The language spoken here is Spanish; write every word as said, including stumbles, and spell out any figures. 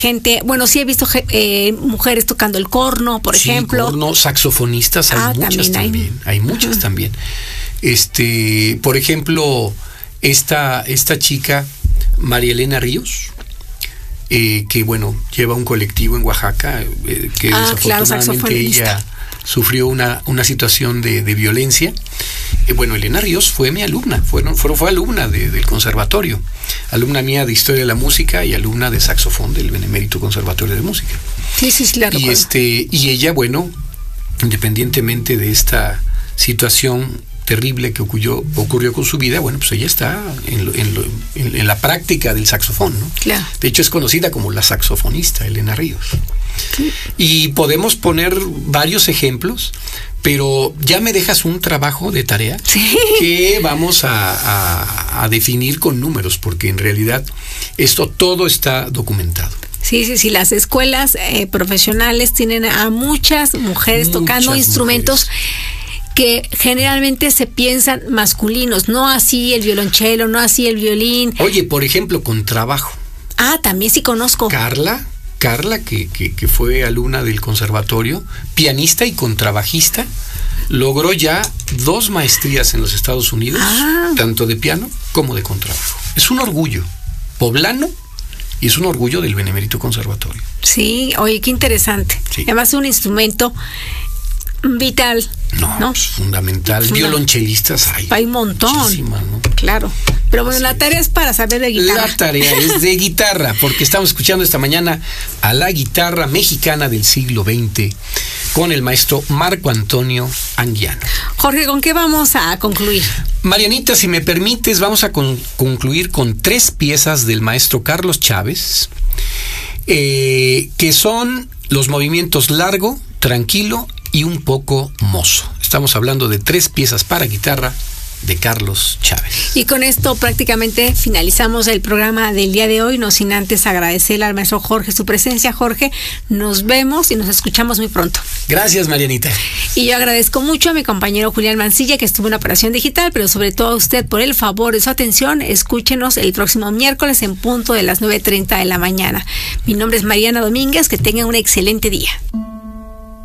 gente, bueno, sí he visto eh, mujeres tocando el corno, por sí, ejemplo. Corno, saxofonistas, hay ah, muchas también, también. hay, hay muchas uh-huh. también. Este, por ejemplo, esta, esta chica, María Elena Ríos, eh, que bueno, lleva un colectivo en Oaxaca, eh, que ah, desafortunadamente claro, ella sufrió una, una situación de, de violencia. Eh, bueno, Elena Ríos fue mi alumna, fue, fue, fue alumna de, del conservatorio, alumna mía de Historia de la Música y alumna de saxofón del Benemérito Conservatorio de Música. Sí, sí, claro. Y, este, y ella, bueno, independientemente de esta situación terrible que ocurrió, ocurrió con su vida, bueno, pues ella está en, lo, en, lo, en, en la práctica del saxofón, ¿no? Claro. De hecho, es conocida como la saxofonista Elena Ríos. Sí. Y podemos poner varios ejemplos, pero ya me dejas un trabajo de tarea sí. que vamos a, a, a definir con números, porque en realidad esto todo está documentado. Sí, sí, sí, las escuelas eh, profesionales tienen a muchas mujeres muchas tocando instrumentos mujeres. que generalmente se piensan masculinos, no así el violonchelo, no así el violín. Oye, por ejemplo, contrabajo. Ah, también sí conozco. Carla, Carla, que, que, que fue alumna del conservatorio, pianista y contrabajista, logró ya dos maestrías en los Estados Unidos, ah. tanto de piano como de contrabajo. Es un orgullo poblano y es un orgullo del Benemérito Conservatorio. Sí, oye, qué interesante. Sí. Además es un instrumento vital. No, ¿no? Es fundamental. Funda- Violonchelistas hay. Hay un montón. ¿No? Claro. Pero bueno, Así la tarea es. es para saber de guitarra. La tarea es de guitarra, porque estamos escuchando esta mañana a la guitarra mexicana del siglo veinte con el maestro Marco Antonio Anguiano. Jorge, ¿con qué vamos a concluir? Marianita, si me permites, vamos a con- concluir con tres piezas del maestro Carlos Chávez, eh, que son los movimientos largo, tranquilo y un poco mozo. Estamos hablando de tres piezas para guitarra de Carlos Chávez. Y con esto prácticamente finalizamos el programa del día de hoy, no sin antes agradecerle al maestro Jorge su presencia. Jorge, nos vemos y nos escuchamos muy pronto. Gracias, Marianita. Y yo agradezco mucho a mi compañero Julián Mancilla, que estuvo en operación digital, pero sobre todo a usted por el favor de su atención. Escúchenos el próximo miércoles en punto de las nueve treinta de la mañana. Mi nombre es Mariana Domínguez, que tengan un excelente día.